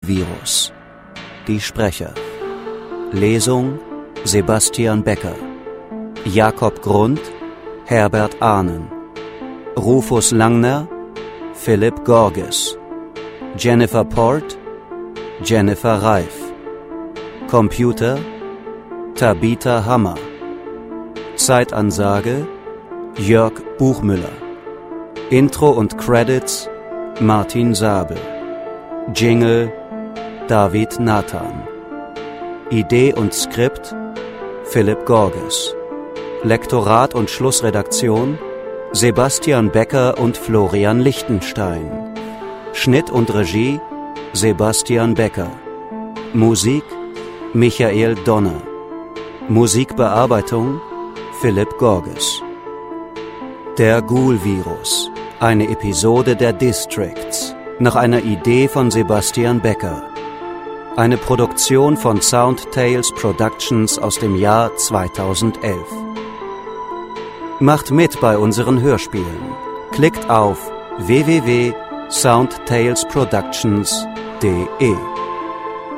Ghoul-Virus. Die Sprecher: Lesung Sebastian Becker, Jakob Grund, Herbert Ahnen, Rufus Langner, Philipp Gorges, Jennifer Port, Jennifer Reif, Computer Tabitha Hammer, Zeitansage Jörg Buchmüller, Intro und Credits Martin Sabel, Jingle David Nathan, Idee und Skript Philipp Gorges, Lektorat und Schlussredaktion Sebastian Becker und Florian Lichtenstein, Schnitt und Regie Sebastian Becker, Musik Michael Donner, Musikbearbeitung Philipp Gorges. Der Ghoul-Virus, eine Episode der Districts, nach einer Idee von Sebastian Becker. Eine Produktion von Sound Tales Productions aus dem Jahr 2011. Macht mit bei unseren Hörspielen. Klickt auf www.soundtalesproductions.de.